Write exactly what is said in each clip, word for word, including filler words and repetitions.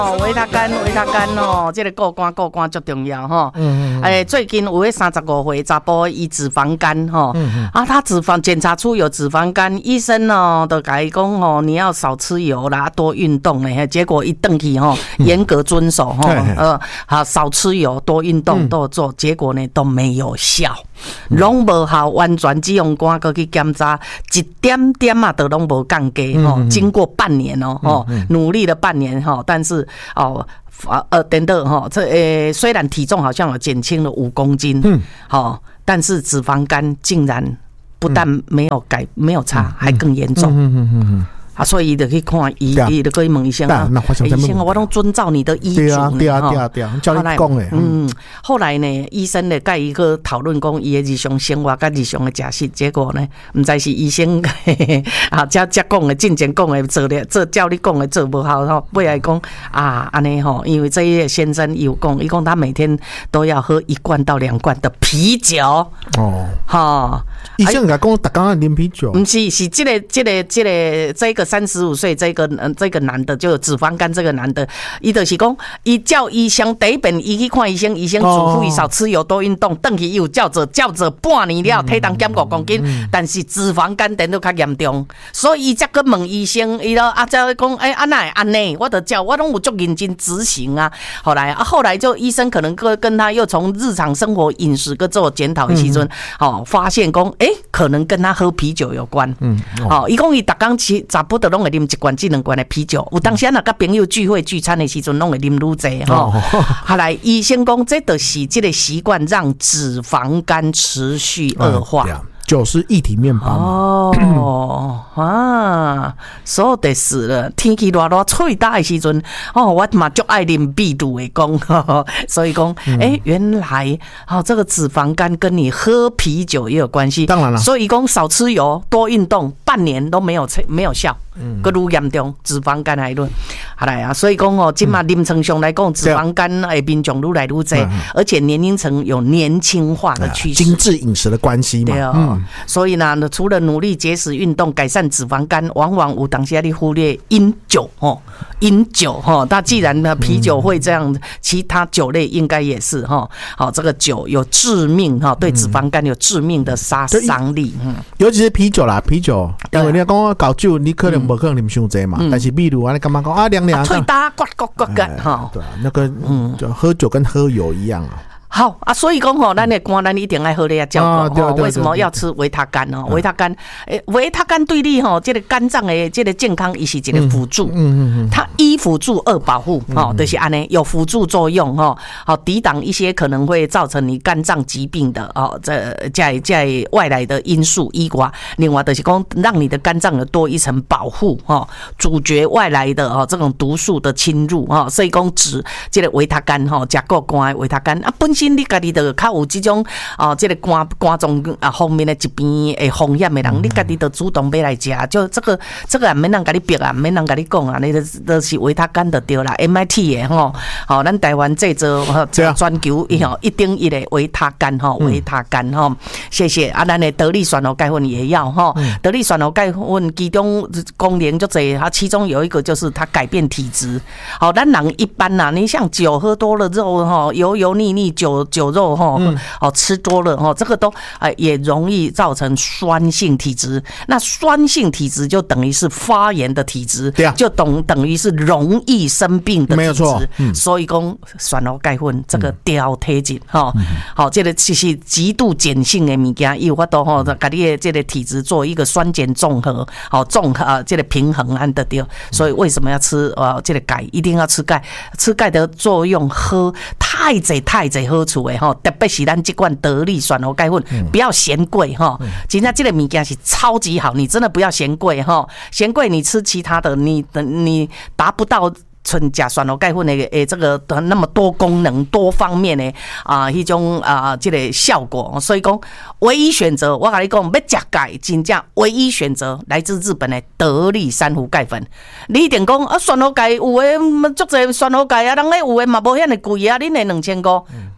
哦，维他干，维他干哦，这个过关过关最重要哈。嗯嗯。哎，最近有个三十五岁查甫，伊脂肪肝哈。嗯嗯。啊，他脂肪检查出有脂肪肝，医生哦都甲伊讲哦，你要少吃油啦，多运动嘞。结果一登去吼，严格遵守哈，呃，好少吃油，多运动，都做，结果呢都没有效，拢无效，完全只用肝过去检查，一点点啊都拢无降低吼。经过半年哦，吼，努力了半年哈，但是。哦，呃，等等哈，这呃，虽然体重好像有减轻了五公斤，嗯，好，但是脂肪肝竟然不但没有改，没有差，还更严重。嗯嗯嗯嗯。啊，所以伊就去看医，伊就可以问医生啊，医生啊，我拢遵照你的医嘱呢， 对啊，对啊，对啊，照你讲的。 嗯，后来呢，医生呢，甲伊个讨论讲伊的日常生活甲日常的食食，结果呢，唔知是医生啊，才才讲的，进前讲的做咧，做照你讲的做不好吼，尾来讲啊，安尼吼，因为这一个先生有讲，伊讲他每天都要喝一罐到两罐的啤酒。哦，哈， 医生甲讲，逐工要啉啤酒。 唔是，是这个这个这个这个。三十五岁这个嗯这个男的就有脂肪肝，这个男的，伊就是讲，伊叫医生第一遍伊去看医生，医生嘱咐伊少吃油多运动，等去又叫做叫做半年了，体重减五公斤，但是脂肪肝等都较严重，所以伊才去问医生，伊就啊才讲，哎安奈安内，我就叫我拢有足认真执行啊。后来啊后来就医生可能跟跟他又从日常生活饮食个做检讨的时阵，哦发现讲，哎可能跟他喝啤酒有关，嗯，哦伊讲伊逐工吃查不。都拢会啉一罐、一两罐的啤酒，有当时啊，那甲朋友聚会聚餐的时阵，拢会啉愈侪吼。后来医生讲，这就是这个习惯让脂肪肝持续恶化。 酒是一体面包哦啊，そうです了。天气热热吹大的时阵，哦，我嘛就爱啉秘鲁的讲，所以讲，哎、欸，原来哦，这个脂肪肝跟你喝啤酒也有关系。 当然了， 所以讲少吃油，多运动，半年都没有没有效，嗯，更愈严重，脂肪肝还论。好来啊，所以讲哦，今嘛临床上来讲，脂肪肝的民众愈来愈多，而且年龄层有年轻化的趋势， 精致饮食的关系嘛。对哦。嗯所以呢，除了努力节食运动改善脂肪肝，往往有当时你忽略饮酒哦，饮酒哈。那既然呢啤酒会这样，其他酒类应该也是哈。好，这个酒有致命哈，对脂肪肝有致命的杀伤力。嗯， 尤其是啤酒啦，啤酒，因为你讲搞酒，你可能不可能啉伤济嘛。但是秘鲁啊，你干嘛讲啊凉凉？ 吹打呱呱呱呱哈。 对啊，那个嗯，就喝酒跟喝油一样啊。 好啊，所以讲吼，咱的肝咱一定爱喝咧照顾吼。为什么要吃维他肝哦？维他肝，诶，维他肝对你吼，这个肝脏的这个健康，伊是一个辅助。嗯嗯嗯。它一辅助，二保护，吼，就是安尼，有辅助作用吼，好抵挡一些可能会造成你肝脏疾病的哦，这在在外来的因素以外，另外就是讲让你的肝脏有多一层保护吼，阻绝外来的哦这种毒素的侵入哈。所以讲指这个维他肝吼，食够肝的维他肝啊，本身。你家己就较有这种哦，这个肝肝脏啊方面的疾病的风险的人，你家己就主动要来食，就这个这个也免人甲你逼啊，免人甲你讲啊，你都是维他肝就对啦 ，M I T 的吼，好，咱台湾这做专求吼一定一的维他肝吼，维他肝吼，谢谢啊，咱的得力酸核钙粉也要吼，得力酸核钙粉其中功能就这，它其中有一个就是它改变体质，好，咱人一般呐，你像酒喝多了肉吼，油油腻腻酒。酒肉哈，哦吃多了哈，这个都啊也容易造成酸性体质。那酸性体质就等于是发炎的体质，对啊，就等等于是容易生病的体质。没有错，嗯、所以讲酸核钙粉这个调体质哈，好、嗯，这个其实极度碱性的物件，有法度哈，把你的这个体质做一个酸碱综合，好综合啊，这个平衡安得掉。所以为什么要吃呃这个钙？一定要吃钙，吃钙的作用喝太济太济喝。特别是咱这罐得力酸核钙粉，不要嫌贵哈。真正这个物件是超级好，你真的不要嫌贵哈。嫌贵你吃其他的，你你达不到。纯甲酸核钙粉的诶，这个那么多功能、多方面的啊，迄种啊，这个效果，所以讲唯一选择，我跟你讲，要食钙，真正唯一选择来自日本的得力珊瑚钙粉。你一定讲啊，酸核钙有诶，足侪酸核钙啊，人咧有诶嘛无遐尼贵啊，恁诶两千五。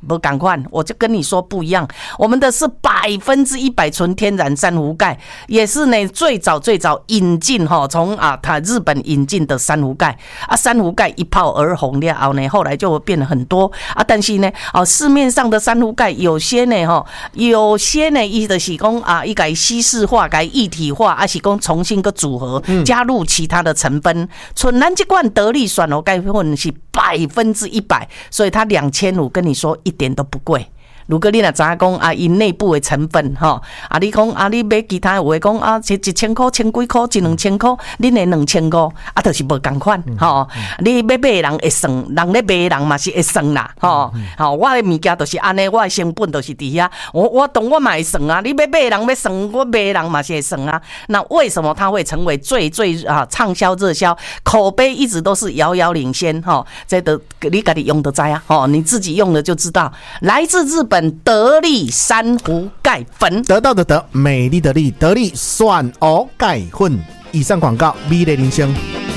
不赶快，我就跟你说不一样，我们的是百分之一百纯天然珊瑚钙，也是呢最早最早引进哈，从啊它日本引进的珊瑚钙啊，珊瑚钙一炮而红了后呢，后来就变了很多啊，但是呢啊市面上的珊瑚钙有些呢哈，有些呢伊就是讲啊，伊改稀释化、改一体化，还是讲重新个组合，加入其他的成分，纯咱这罐得力选活钙粉是百分之一百，所以它两千五，跟你说一点都不贵。如果你若知影讲啊，因内部的成分吼，啊，你讲啊，你买其他有诶讲啊，一一千块、千几块、一两千块，恁诶两千五，啊，就是无共款吼。你要买的人会算，人咧买的人嘛是会算啦，吼。吼，我诶物件就是安尼，我诶成本就是伫遐，我我懂我嘛会算啊。你要买的人要算，我买的人嘛是会算啊。那为什么它会成为最最啊畅销热销，口碑一直都是遥遥领先？吼，这都你家己用得知啊，吼，你自己用了就知道，来自日本。本得力珊瑚钙粉， 得到的得，美丽的丽，得力蒜藕钙粉。以上广告，美丽人生。